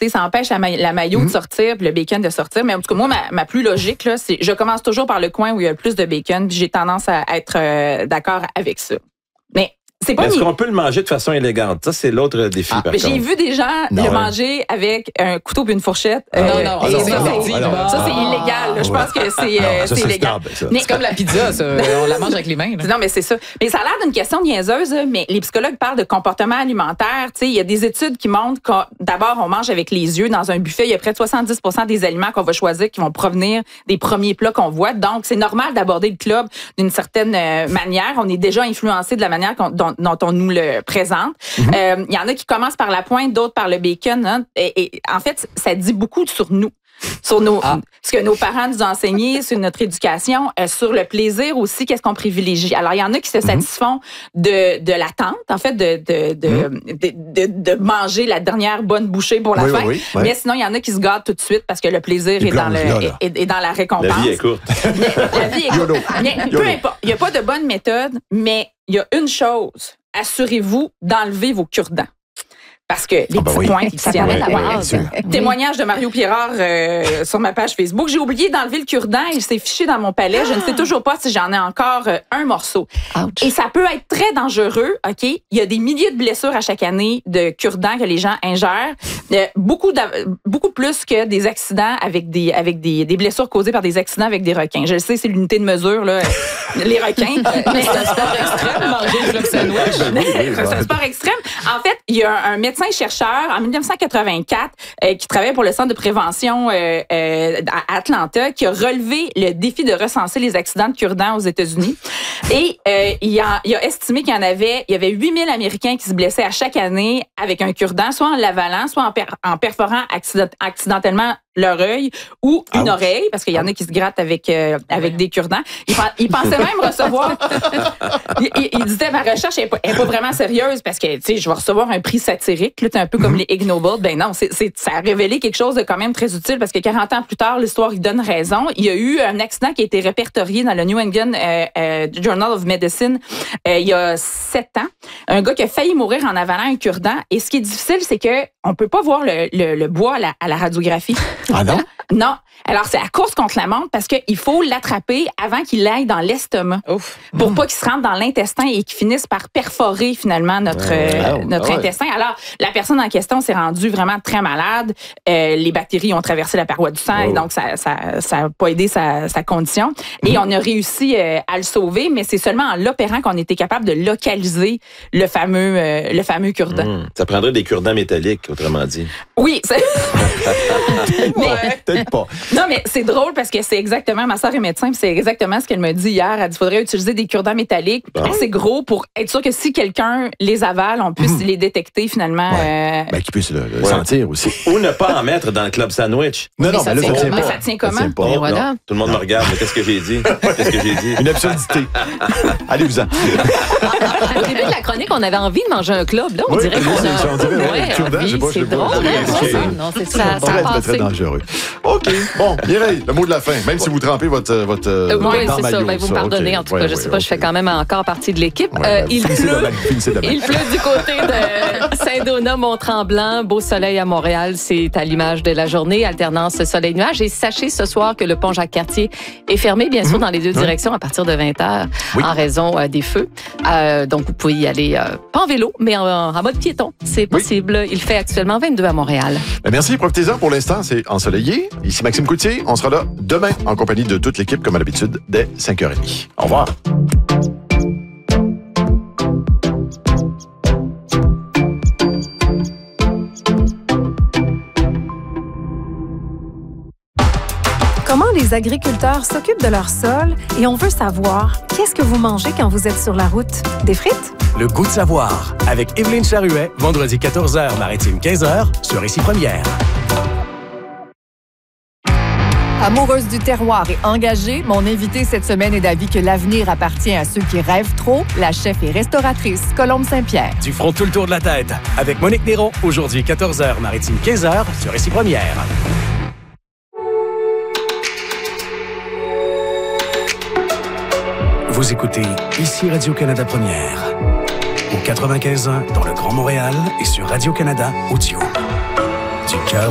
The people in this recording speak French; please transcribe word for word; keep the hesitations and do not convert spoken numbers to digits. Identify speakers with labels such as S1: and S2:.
S1: Tu sais, ça empêche la, ma- la mayo mmh. de sortir puis le bacon de sortir. Mais en tout cas, moi, ma, ma plus logique, là, c'est je commence toujours par le coin où il y a le plus de bacon puis j'ai tendance à être euh, d'accord avec ça. Mais c'est pas
S2: Est-ce
S1: ni...
S2: qu'on peut le manger de façon élégante? Ça, c'est l'autre défi,
S1: ah,
S2: par
S1: j'ai
S2: contre.
S1: vu des gens
S3: non,
S1: le
S3: ouais.
S1: manger avec un couteau et une fourchette.
S4: Ah,
S1: euh,
S4: non, non,
S1: et
S4: non,
S1: ça,
S4: non,
S1: c'est,
S4: non, non,
S1: ça,
S4: non,
S1: c'est
S4: non,
S1: illégal. Là. Je
S3: ouais.
S1: pense que c'est,
S3: non,
S1: euh,
S3: ça,
S1: c'est
S3: c'est
S1: illégal.
S3: stable, ça.
S1: Mais,
S4: c'est comme la pizza, ça. On la mange avec les mains. Là.
S1: Non, mais c'est ça. Mais ça a l'air d'une question niaiseuse, mais les psychologues parlent de comportement alimentaire. Tu sais, il y a des études qui montrent que d'abord, on mange avec les yeux. Dans un buffet, il y a près de soixante-dix pour cent des aliments qu'on va choisir qui vont provenir des premiers plats qu'on voit. Donc, c'est normal d'aborder le club d'une certaine euh, manière. On est déjà influencé de la manière qu'on, dont, dont on nous le présente. Il mm-hmm. euh, y en a qui commencent par la pointe, d'autres par le bacon. Hein, et, et en fait, ça dit beaucoup sur nous. Sur nos, ah. ce que nos parents nous ont enseigné, sur notre éducation, euh, sur le plaisir aussi, qu'est-ce qu'on privilégie. Alors, il y en a qui se satisfont mm-hmm. de, de l'attente, en fait, de, de, de, mm-hmm. de, de, de manger la dernière bonne bouchée pour la
S3: oui,
S1: fin.
S3: Oui, oui.
S1: Mais sinon, il y en a qui se gâtent tout de suite parce que le plaisir est dans, le, là, là. Est, est dans la récompense.
S2: La vie est courte.
S1: Mais, la vie est courte. Mais, peu importe. Il n'y a pas de bonne méthode, mais il y a une chose. Assurez-vous d'enlever vos cure-dents. Parce que les
S3: ah ben
S1: petits
S3: oui.
S1: points qui tiennent à la base.
S3: Oui.
S1: Témoignage de Mario Pierrard euh, sur ma page Facebook. J'ai oublié d'enlever le cure-dent. Il s'est fiché dans mon palais. Je ne sais toujours pas si j'en ai encore euh, un morceau. Ouch. Et ça peut être très dangereux. Ok, il y a des milliers de blessures à chaque année de cure-dent que les gens ingèrent. Euh, beaucoup, beaucoup plus que des accidents avec des avec des, des blessures causées par des accidents avec des requins. Je le sais, c'est l'unité de mesure là. Les requins. Mais c'est un sport extrême. Manger le club sandwich. C'est un sport extrême. En fait, il y a un, un médecin chercheur en dix-neuf cent quatre-vingt-quatre euh, qui travaillait pour le centre de prévention euh, euh, à Atlanta qui a relevé le défi de recenser les accidents de cure-dents aux États-Unis et euh, il, a, il a estimé qu'il y en avait il y avait huit mille Américains qui se blessaient à chaque année avec un cure-dent, soit en l'avalant, soit en, per, en perforant accident, accidentellement leur œil ou une Ouch. Oreille, parce qu'il y en a qui se grattent avec euh, avec des cure-dents. Il, il pensait même recevoir... il, il, il disait, ma recherche n'est pas, est pas vraiment sérieuse parce que, tu sais, je vais recevoir un prix satirique, là, un peu comme mm-hmm. les Ig Nobel. Ben non, c'est, c'est, ça a révélé quelque chose de quand même très utile parce que quarante ans plus tard, l'histoire, il donne raison. Il y a eu un accident qui a été répertorié dans le New England euh, euh, Journal of Medicine euh, il y a sept ans. Un gars qui a failli mourir en avalant un cure-dent. Et ce qui est difficile, c'est que on peut pas voir le, le, le bois à la, à la radiographie.
S3: Ah non?
S1: Non. Alors, c'est la course contre la montre parce qu'il faut l'attraper avant qu'il aille dans l'estomac. Ouf. Pour mmh. pas qu'il se rentre dans l'intestin et qu'il finisse par perforer finalement notre, ouais, euh, ouais, notre ouais. intestin. Alors, la personne en question s'est rendue vraiment très malade. Euh, les bactéries ont traversé la paroi du sang oh. et donc ça ça ça a pas aidé sa, sa condition. Mmh. Et on a réussi euh, à le sauver, mais c'est seulement en l'opérant qu'on était capable de localiser le fameux euh, le fameux cure-dent. Mmh.
S2: Ça prendrait des cure-dents métalliques, autrement dit.
S1: Oui, c'est...
S3: mais, ouais, peut-être pas.
S1: Non, mais c'est drôle parce que c'est exactement, ma sœur est médecin, puis c'est exactement ce qu'elle me dit hier. Elle dit, il faudrait utiliser des cure-dents métalliques bon. assez gros pour être sûr que si quelqu'un les avale, on puisse mmh. les détecter finalement.
S3: Ouais.
S1: Euh...
S3: Ben, qu'ils puissent le, le ouais. sentir aussi.
S2: Ou ne pas en mettre dans le club sandwich.
S3: Non, non,
S1: mais ça,
S3: mais là,
S1: tient,
S3: ça, tient
S1: mais
S3: pas.
S1: ça tient comment? Ça tient
S2: pas. Oh, voilà. Tout le monde non. me regarde, mais qu'est-ce que j'ai dit? Qu'est-ce que j'ai dit?
S3: Une absurdité. Allez-vous-en.
S5: Au début de la chronique, on avait envie de manger un club. Là, on
S3: oui,
S5: dirait qu'on a...
S3: On dirait, ouais, ouais, cure-dent, je sais pas, je sais pas.
S5: Non, c'est ça.
S3: Très, très, très dangereux. OK. Bon, Mireille, le mot de la fin. Même si vous trempez votre, votre,
S5: euh,
S3: votre
S5: oui, c'est ça. Ben, vous me pardonnez. Okay. En tout cas, ouais, je ne sais ouais, pas, okay. je fais quand même encore partie de l'équipe. Ouais, euh, il pleut. Il pleut du côté de Saint-Donat, Mont-Tremblant. Beau soleil à Montréal. C'est à l'image de la journée. Alternance soleil-nuage. Et sachez ce soir que le pont Jacques-Cartier est fermé, bien sûr, mmh. dans les deux mmh. directions à partir de vingt heures oui. en raison euh, des feux. Euh, donc, vous pouvez y aller, euh, pas en vélo, mais en, en mode piéton. C'est possible. Oui. Il fait actuellement vingt-deux à Montréal.
S3: Ben, merci. Profitez-en. Pour l'instant, c'est ensoleillé. Ici Maxime Coutier. On sera là demain en compagnie de toute l'équipe, comme à l'habitude, dès cinq heures trente. Au revoir.
S6: Comment les agriculteurs s'occupent de leur sol et on veut savoir qu'est-ce que vous mangez quand vous êtes sur la route? Des frites?
S7: Le goût de savoir avec Évelyne Charuet, vendredi quatorze heures, maritime quinze heures, sur Récit Première.
S8: Amoureuse du terroir et engagée, mon invitée cette semaine est d'avis que l'avenir appartient à ceux qui rêvent trop. La chef et restauratrice Colombe Saint-Pierre.
S7: Tu feras tout le tour de la tête avec Monique Néron, aujourd'hui quatorze heures, maritime quinze heures, sur Récit Première. Vous écoutez ici Radio-Canada Première, au quatre-vingt-quinze point un dans le Grand Montréal et sur Radio-Canada Audio. Du cœur